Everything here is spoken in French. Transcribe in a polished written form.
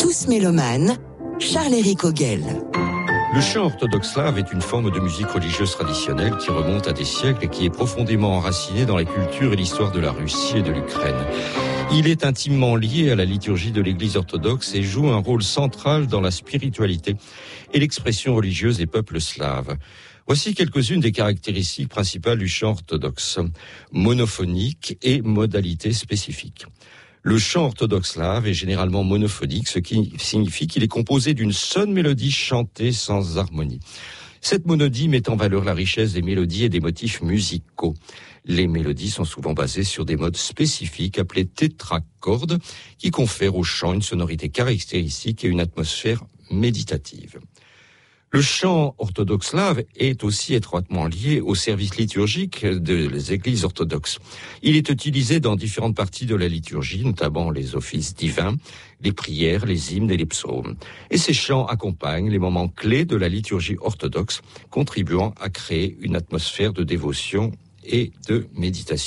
tous mélomanes, Charles-Éric Auguel. Le chant orthodoxe slave est une forme de musique religieuse traditionnelle qui remonte à des siècles et qui est profondément enracinée dans la culture et l'histoire de la Russie et de l'Ukraine. Il est intimement lié à la liturgie de l'Église orthodoxe et joue un rôle central dans la spiritualité et l'expression religieuse des peuples slaves. Voici quelques-unes des caractéristiques principales du chant orthodoxe. Monophonique et modalité spécifique. Le chant orthodoxe slave est généralement monophonique, ce qui signifie qu'il est composé d'une seule mélodie chantée sans harmonie. Cette monodie met en valeur la richesse des mélodies et des motifs musicaux. Les mélodies sont souvent basées sur des modes spécifiques appelés tétracordes qui confèrent au chant une sonorité caractéristique et une atmosphère méditative. Le chant orthodoxe slave est aussi étroitement lié au service liturgique des églises orthodoxes. Il est utilisé dans différentes parties de la liturgie, notamment les offices divins, les prières, les hymnes et les psaumes. Et ces chants accompagnent les moments clés de la liturgie orthodoxe, contribuant à créer une atmosphère de dévotion et de méditation.